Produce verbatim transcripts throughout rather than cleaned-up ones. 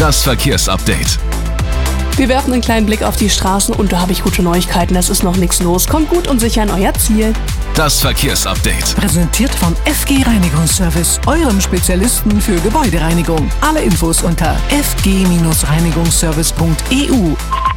Das Verkehrsupdate. Wir werfen einen kleinen Blick auf die Straßen und da habe ich gute Neuigkeiten. Es ist noch nichts los. Kommt gut und sicher an euer Ziel. Das Verkehrsupdate. Präsentiert von F G Reinigungsservice, eurem Spezialisten für Gebäudereinigung. Alle Infos unter f g reinigungsservice punkt e u.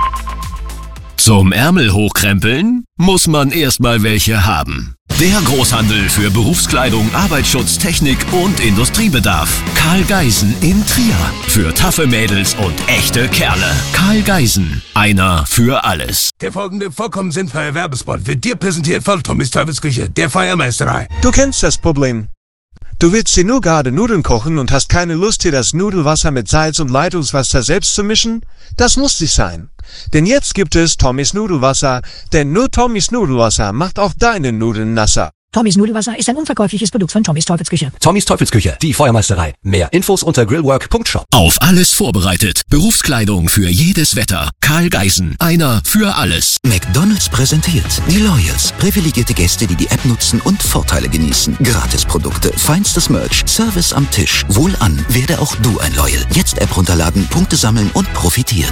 Zum Ärmel hochkrempeln muss man erstmal welche haben. Der Großhandel für Berufskleidung, Arbeitsschutz, Technik und Industriebedarf. Karl Geisen in Trier. Für taffe Mädels und echte Kerle. Karl Geisen. Einer für alles. Der folgende vollkommen sinnvolle Werbespot wird dir präsentiert von Tommys Teufelsküche, der Feuermeisterei. Du kennst das Problem. Du willst dir nur gerade Nudeln kochen und hast keine Lust, dir das Nudelwasser mit Salz und Leitungswasser selbst zu mischen? Das muss nicht sein. Denn jetzt gibt es Tommys Nudelwasser, denn nur Tommys Nudelwasser macht auch deine Nudeln nasser. Tommys Nudelwasser ist ein unverkäufliches Produkt von Tommys Teufelsküche. Tommys Teufelsküche, die Feuermeisterei. Mehr Infos unter grillwork punkt shop. Auf alles vorbereitet. Berufskleidung für jedes Wetter. Karl Geisen. Einer für alles. McDonald's präsentiert die Loyals. Privilegierte Gäste, die die App nutzen und Vorteile genießen. Gratisprodukte, feinstes Merch, Service am Tisch. Wohlan, werde auch du ein Loyal. Jetzt App runterladen, Punkte sammeln und profitieren.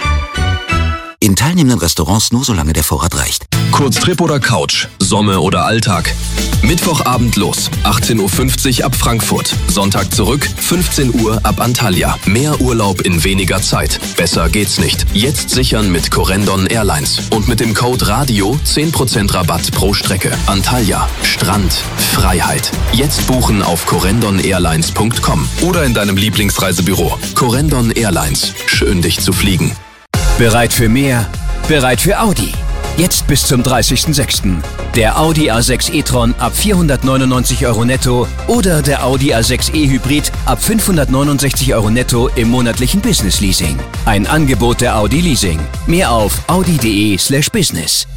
In teilnehmenden Restaurants nur solange der Vorrat reicht. Kurztrip oder Couch, Sommer oder Alltag. Mittwochabend los, achtzehn Uhr fünfzig ab Frankfurt. Sonntag zurück, fünfzehn Uhr ab Antalya. Mehr Urlaub in weniger Zeit. Besser geht's nicht. Jetzt sichern mit Corendon Airlines. Und mit dem Code RADIO zehn Prozent Rabatt pro Strecke. Antalya, Strand, Freiheit. Jetzt buchen auf corendon airlines punkt com oder in deinem Lieblingsreisebüro. Corendon Airlines. Schön, dich zu fliegen. Bereit für mehr? Bereit für Audi. Jetzt bis zum dreißigsten sechsten Der Audi A sechs e-tron ab vierhundertneunundneunzig Euro netto oder der Audi A sechs e Hybrid ab fünfhundertneunundsechzig Euro netto im monatlichen Business Leasing. Ein Angebot der Audi Leasing. Mehr auf audi punkt de slash business.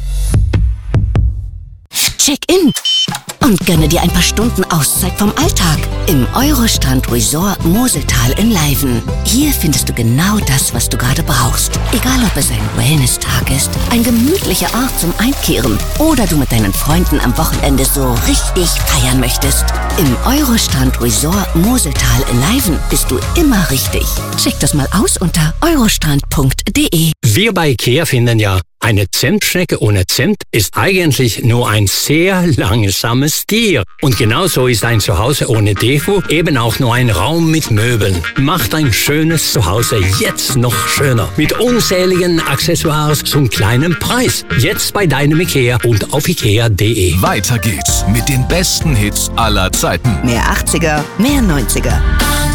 Check-in und gönne dir ein paar Stunden Auszeit vom Alltag im Eurostrand Resort Moseltal in Leiven. Hier findest du genau das, was du gerade brauchst. Egal, ob es ein Wellness-Tag ist, ein gemütlicher Ort zum Einkehren oder du mit deinen Freunden am Wochenende so richtig feiern möchtest. Im Eurostrand Resort Moseltal in Leiven bist du immer richtig. Check das mal aus unter eurostrand punkt de. Wir bei IKEA finden ja, eine Zentstrecke ohne Zent ist eigentlich nur ein sehr langsames Tier. Und genauso ist ein Zuhause ohne Deko eben auch nur ein Raum mit Möbeln. Macht ein schönes Zuhause jetzt noch schöner. Mit unzähligen Accessoires zum kleinen Preis. Jetzt bei deinem IKEA und auf ikea punkt de. Weiter geht's mit den besten Hits aller Zeiten. Mehr achtziger, mehr neunziger.